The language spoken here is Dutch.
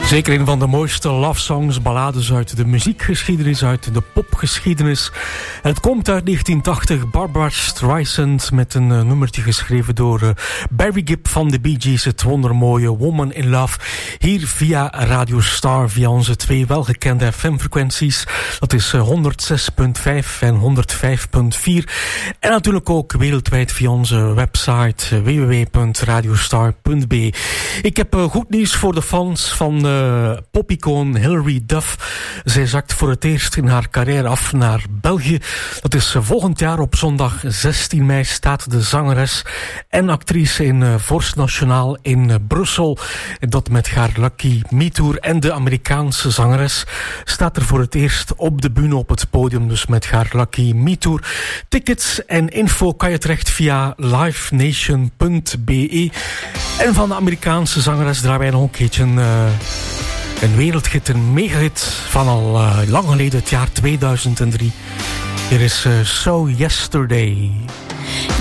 Zeker een van de mooiste love songs, ballades uit de muziekgeschiedenis, uit de popgeschiedenis. En het komt uit 1980, Barbra Streisand met een nummertje geschreven door Barry Gibb van de Bee Gees, het wondermooie Woman in Love. Hier via Radio Star, via onze twee welgekende FM-frequenties. Dat is 106.5 en 105.4. En natuurlijk ook wereldwijd via onze website www.radiostar.be. Ik heb goed nieuws voor de fans van popicoon Hilary Duff. Zij zakt voor het eerst in haar carrière af naar België. Dat is volgend jaar op zondag 16 mei staat de zangeres en actrice in Vorst Nationaal in Brussel. Dat met haar Lucky Me Tour. En de Amerikaanse zangeres staat er voor het eerst op de bühne op het podium. Dus met haar Lucky Me Tour. Tickets en info kan je terecht via livenation.be. En van de Amerikaanse zangeres draaien wij nog een keertje een wereldhit, een megahit van al lang geleden, het jaar 2003. Hier is So Yesterday.